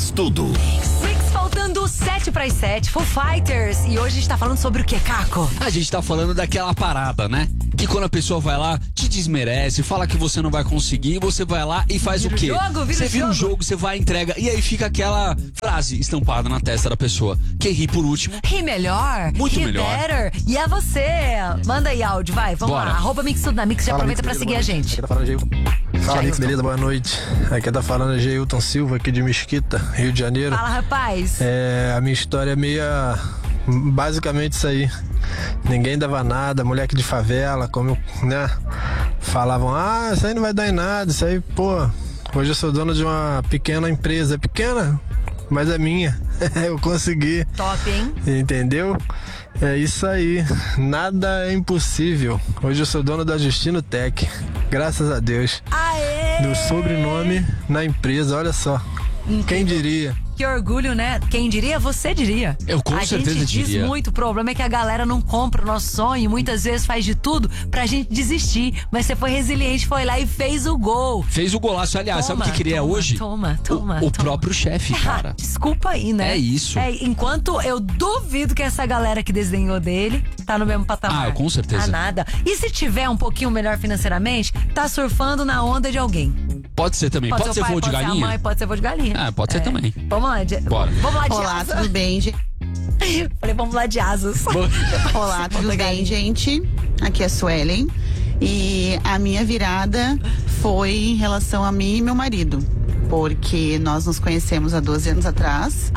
Mix Tudo. Mix faltando 7:07, Foo Fighters. E hoje a gente tá falando sobre o que, Caco? A gente tá falando daquela parada, né? Que quando a pessoa vai lá, te desmerece, fala que você não vai conseguir, você vai lá e faz Vira o quê? Você vira o jogo. jogo, você vai, entrega, e aí fica aquela frase estampada na testa da pessoa. Quem ri por último, Ri melhor, Muito ri melhor. better. E é você. Manda aí áudio, vai, vamos Bora. lá. @Mix Tudo na Mix, já aproveita pra seguir a gente. Aqui tá falando Geilton. Fala, Mix, Geilton. beleza? Boa noite. Aqui tá falando Geilton Silva, aqui de Mesquita, Rio de Janeiro. Fala, rapaz. A minha história é meia... basicamente isso aí. Ninguém dava nada, moleque de favela, como, né? Falavam, isso aí não vai dar em nada, isso aí, pô... Hoje eu sou dono de uma pequena empresa. É pequena, mas é minha. Eu consegui. Top, hein? Entendeu? É isso aí. Nada é impossível. Hoje eu sou dono da Justino Tech. Graças a Deus. Aê! Meu sobrenome na empresa, olha só. Quem diria? Que orgulho, né? Quem diria? Você diria. Eu com certeza A gente diz diria. muito, o problema é que a galera não compra o nosso sonho e muitas vezes faz de tudo pra gente desistir. Mas você foi resiliente, foi lá e fez o gol. fez o golaço. Aliás, sabe o que queria toma, hoje? Toma. O próprio chefe, cara. Desculpa aí, né? É isso. Enquanto eu duvido que essa galera que desdenhou dele tá no mesmo patamar. Ah, com certeza. Nada. E se tiver um pouquinho melhor financeiramente, tá surfando na onda de alguém. Pode ser também. Pode seu ser pai, voo de pode ser a galinha? mãe, pode ser voo de galinha. Ah, pode ser também. Vamos lá, Bora. Vamos lá de Olá, asa. tudo bem, gente? Falei, vamos lá de asas. Olá, tudo bem, gente? Aqui é a Suelen. E a minha virada foi em relação a mim e meu marido. Porque nós nos conhecemos há 12 anos atrás.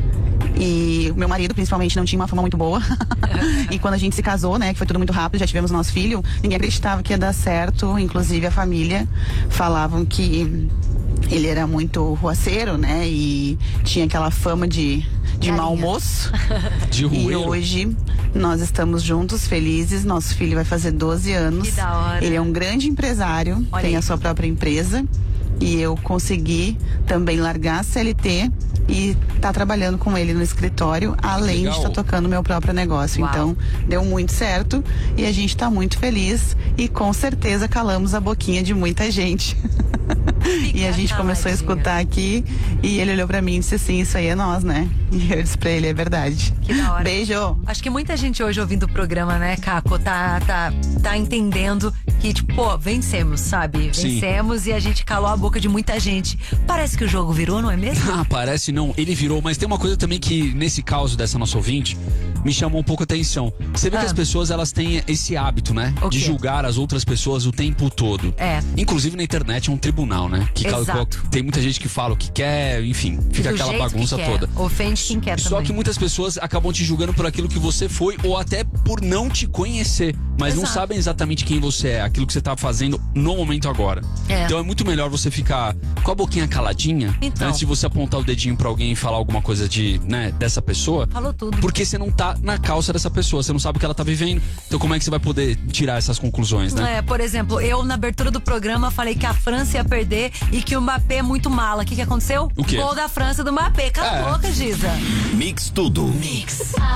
E o meu marido, principalmente, não tinha uma fama muito boa. E quando a gente se casou, né, que foi tudo muito rápido, já tivemos nosso filho, ninguém acreditava que ia dar certo. Inclusive a família falavam que ele era muito ruaceiro, né, e tinha aquela fama de mau moço. De E rueiro. hoje nós estamos juntos, felizes. Nosso filho vai fazer 12 anos. Que da hora. Ele é um grande empresário, Olha tem aí. a sua própria empresa. E eu consegui também largar a CLT e tá trabalhando com ele no escritório, além legal. de estar tocando meu próprio negócio. Uau. Então, deu muito certo e a gente tá muito feliz e com certeza calamos a boquinha de muita gente. E a gente começou a escutar aqui e ele olhou pra mim e disse assim, isso aí é nós, né? E eu disse pra ele, é verdade. Que da hora. Beijo! Acho que muita gente hoje ouvindo o programa, né, Caco, tá entendendo que, tipo, pô, vencemos, sabe? Sim. Vencemos e a gente calou a boca de muita gente. Parece que o jogo virou, não é mesmo? Ah, parece não. Ele virou, mas tem uma coisa também que, nesse caso dessa nossa ouvinte, me chamou um pouco a atenção. Você vê que as pessoas, elas têm esse hábito, né? O De quê? julgar as outras pessoas o tempo todo. É. Inclusive na internet é um tribunal, né? Que Exato. tem muita gente que fala o que quer, enfim, fica Do aquela jeito bagunça que quer. toda. Ofende quem quer Só também. que muitas pessoas acabam te julgando por aquilo que você foi ou até por não te conhecer, mas não Exato. sabem exatamente quem você é, aquilo que você tá fazendo no momento agora. É. Então é muito melhor você ficar com a boquinha caladinha Então. antes de você apontar o dedinho pra alguém e falar alguma coisa dessa pessoa. Falou tudo. Porque você não tá na calça dessa pessoa, você não sabe o que ela tá vivendo. Então como é que você vai poder tirar essas conclusões, né? Por exemplo, eu na abertura do programa falei que a França ia perder e que o Mbappé é muito mala. O que aconteceu? O quê? Gol da França do Mbappé. Cala a boca, Giza. Mix Tudo. Mix.